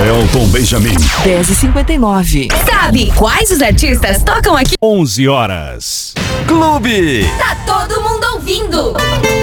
Elton Benjamin. 10h59. Sabe quais os artistas tocam aqui? 11 horas. Clube. Tá todo mundo ouvindo.